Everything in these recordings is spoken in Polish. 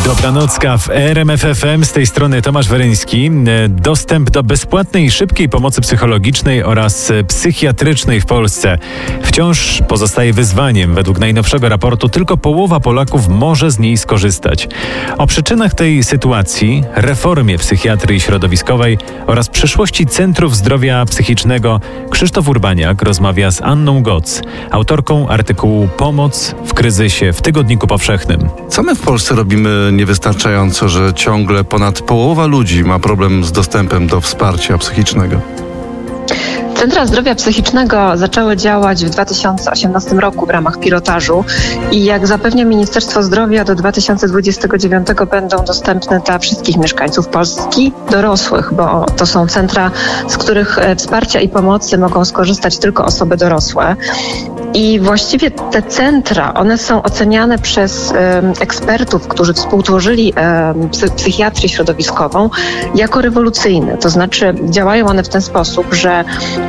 Dobranocka w RMF FM. Z tej strony Tomasz Weryński. Dostęp do bezpłatnej i szybkiej pomocy psychologicznej oraz psychiatrycznej w Polsce wciąż pozostaje wyzwaniem. Według najnowszego raportu tylko połowa Polaków może z niej skorzystać. O przyczynach tej sytuacji, reformie psychiatrii środowiskowej oraz przyszłości Centrów Zdrowia Psychicznego Krzysztof Urbaniak rozmawia z Anną Goc, autorką artykułu Pomoc w kryzysie w Tygodniku Powszechnym. Co my w Polsce robimy niewystarczająco, że ciągle ponad połowa ludzi ma problem z dostępem do wsparcia psychicznego? Centra Zdrowia Psychicznego zaczęły działać w 2018 roku w ramach pilotażu i jak zapewnia Ministerstwo Zdrowia, do 2029 będą dostępne dla wszystkich mieszkańców Polski, dorosłych, bo to są centra, z których wsparcia i pomocy mogą skorzystać tylko osoby dorosłe. I właściwie te centra, one są oceniane przez ekspertów, którzy współtworzyli psychiatrię środowiskową, jako rewolucyjne. To znaczy działają one w ten sposób, że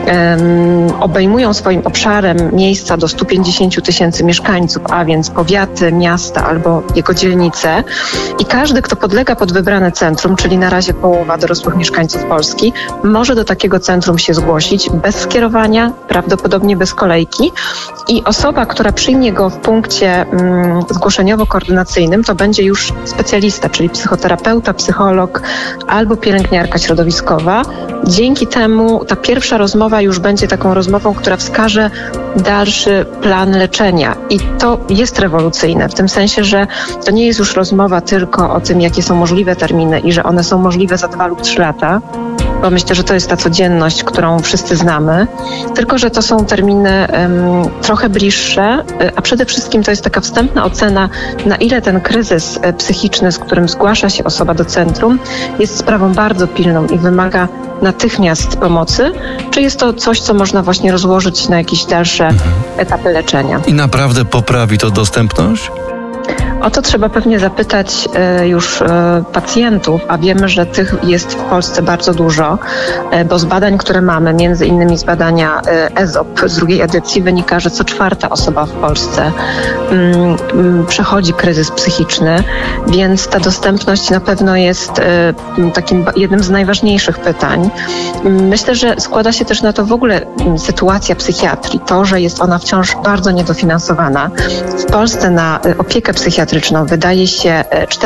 obejmują swoim obszarem miejsca do 150 tysięcy mieszkańców, a więc powiaty, miasta albo jego dzielnice. I każdy, kto podlega pod wybrane centrum, czyli na razie połowa dorosłych mieszkańców Polski, może do takiego centrum się zgłosić bez skierowania, prawdopodobnie bez kolejki. I osoba, która przyjmie go w punkcie zgłoszeniowo-koordynacyjnym, to będzie już specjalista, czyli psychoterapeuta, psycholog albo pielęgniarka środowiskowa. Dzięki temu ta pierwsza rozmowa już będzie taką rozmową, która wskaże dalszy plan leczenia. I to jest rewolucyjne w tym sensie, że to nie jest już rozmowa tylko o tym, jakie są możliwe terminy i że one są możliwe za 2 lub 3 lata, bo myślę, że to jest ta codzienność, którą wszyscy znamy, tylko że to są terminy trochę bliższe, a przede wszystkim to jest taka wstępna ocena, na ile ten kryzys psychiczny, z którym zgłasza się osoba do centrum, jest sprawą bardzo pilną i wymaga natychmiast pomocy, czy jest to coś, co można właśnie rozłożyć na jakieś dalsze etapy leczenia. I naprawdę poprawi to dostępność? O to trzeba pewnie zapytać już pacjentów, a wiemy, że tych jest w Polsce bardzo dużo, bo z badań, które mamy, między innymi z badania EZOP z 2. edycji, wynika, że co 4. osoba w Polsce przechodzi kryzys psychiczny, więc ta dostępność na pewno jest takim jednym z najważniejszych pytań. Myślę, że składa się też na to w ogóle sytuacja psychiatrii, to, że jest ona wciąż bardzo niedofinansowana. W Polsce na opiekę psychiatryczną wydaje się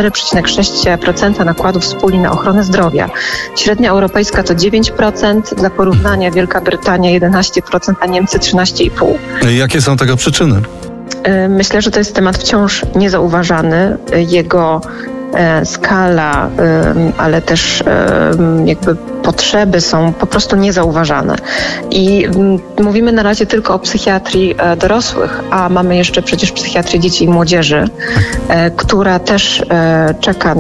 4,6% nakładów z puli na ochronę zdrowia. Średnia europejska to 9%, dla porównania Wielka Brytania 11%, a Niemcy 13,5%. Jakie są tego przyczyny? Myślę, że to jest temat wciąż niezauważany. Jego skala, ale też jakby potrzeby są po prostu niezauważane. I mówimy na razie tylko o psychiatrii dorosłych, a mamy jeszcze przecież psychiatrię dzieci i młodzieży, która też czeka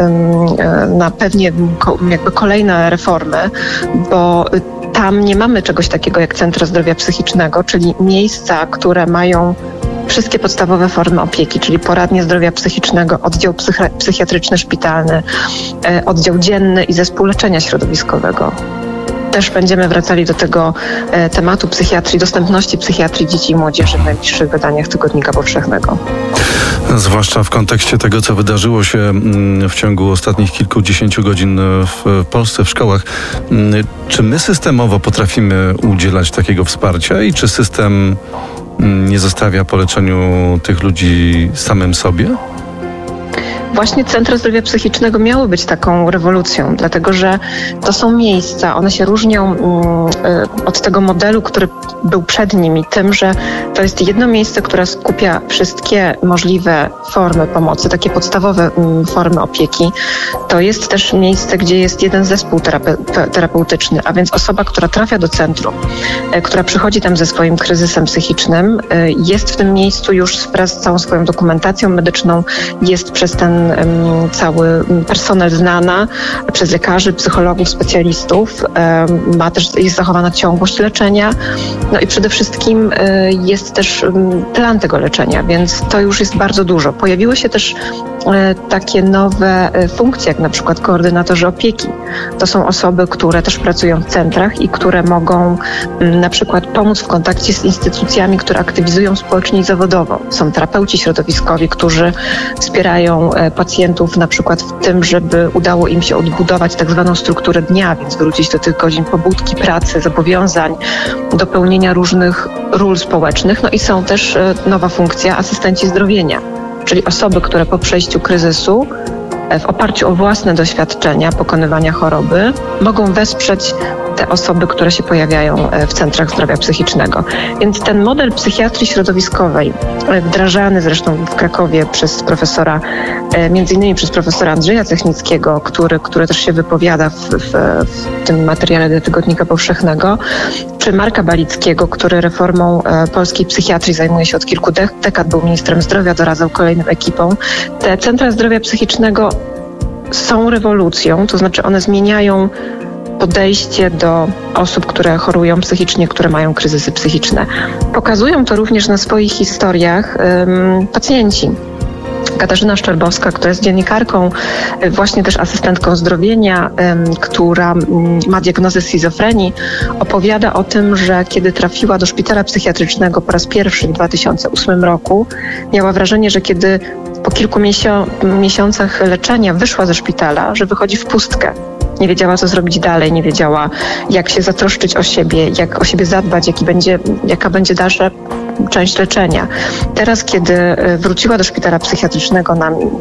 na pewnie jakby kolejne reformy, bo tam nie mamy czegoś takiego jak Centra Zdrowia Psychicznego, czyli miejsca, które mają wszystkie podstawowe formy opieki, czyli poradnie zdrowia psychicznego, oddział psychiatryczny szpitalny, oddział dzienny i zespół leczenia środowiskowego. Też będziemy wracali do tego tematu psychiatrii, dostępności psychiatrii dzieci i młodzieży w najbliższych wydaniach Tygodnika Powszechnego. Zwłaszcza w kontekście tego, co wydarzyło się w ciągu ostatnich kilkudziesięciu godzin w Polsce w szkołach. Czy my systemowo potrafimy udzielać takiego wsparcia i czy system nie zostawia po leczeniu tych ludzi samym sobie? Właśnie Centra Zdrowia Psychicznego miały być taką rewolucją, dlatego że to są miejsca, one się różnią od tego modelu, który był przed nimi, tym, że to jest jedno miejsce, które skupia wszystkie możliwe formy pomocy, takie podstawowe formy opieki. To jest też miejsce, gdzie jest jeden zespół terapeutyczny, a więc osoba, która trafia do centrum, która przychodzi tam ze swoim kryzysem psychicznym, jest w tym miejscu już wraz z całą swoją dokumentacją medyczną, jest przez ten cały personel znana przez lekarzy, psychologów, specjalistów. Jest zachowana ciągłość leczenia. No i przede wszystkim jest też plan tego leczenia, więc to już jest bardzo dużo. Pojawiły się też takie nowe funkcje, jak na przykład koordynatorzy opieki. To są osoby, które też pracują w centrach i które mogą na przykład pomóc w kontakcie z instytucjami, które aktywizują społecznie i zawodowo. Są terapeuci środowiskowi, którzy wspierają pacjentów na przykład w tym, żeby udało im się odbudować tak zwaną strukturę dnia, więc wrócić do tych godzin pobudki, pracy, zobowiązań, do pełnienia różnych ról społecznych. No i są też nowa funkcja asystenci zdrowienia, czyli osoby, które po przejściu kryzysu w oparciu o własne doświadczenia pokonywania choroby mogą wesprzeć te osoby, które się pojawiają w centrach zdrowia psychicznego. Więc ten model psychiatrii środowiskowej, wdrażany zresztą w Krakowie przez profesora, między innymi przez profesora Andrzeja Cechnickiego, który też się wypowiada w tym materiale do Tygodnika Powszechnego, czy Marka Balickiego, który reformą polskiej psychiatrii zajmuje się od kilku dekad, był ministrem zdrowia, doradzał kolejnym ekipom. Te centra zdrowia psychicznego są rewolucją, to znaczy one zmieniają podejście do osób, które chorują psychicznie, które mają kryzysy psychiczne. Pokazują to również na swoich historiach pacjenci. Katarzyna Szczerbowska, która jest dziennikarką, właśnie też asystentką zdrowienia, która ma diagnozę schizofrenii, opowiada o tym, że kiedy trafiła do szpitala psychiatrycznego po raz pierwszy w 2008 roku, miała wrażenie, że kiedy po kilku miesiącach leczenia wyszła ze szpitala, że wychodzi w pustkę. Nie wiedziała, co zrobić dalej, nie wiedziała, jak się zatroszczyć o siebie, jak o siebie zadbać, jaka będzie dalsza część leczenia. Teraz, kiedy wróciła do szpitala psychiatrycznego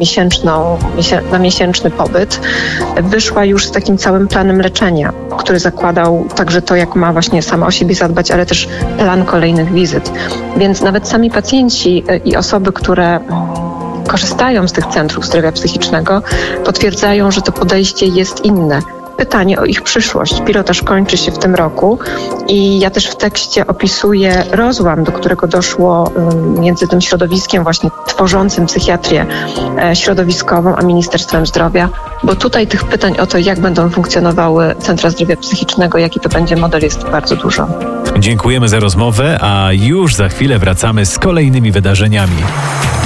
na miesięczny pobyt, wyszła już z takim całym planem leczenia, który zakładał także to, jak ma właśnie sama o siebie zadbać, ale też plan kolejnych wizyt. Więc nawet sami pacjenci i osoby, które korzystają z tych centrów zdrowia psychicznego, potwierdzają, że to podejście jest inne. Pytanie o ich przyszłość. Pilotaż kończy się w tym roku i ja też w tekście opisuję rozłam, do którego doszło między tym środowiskiem właśnie tworzącym psychiatrię środowiskową, a Ministerstwem Zdrowia, bo tutaj tych pytań o to, jak będą funkcjonowały centra zdrowia psychicznego, jaki to będzie model, jest bardzo dużo. Dziękujemy za rozmowę, a już za chwilę wracamy z kolejnymi wydarzeniami.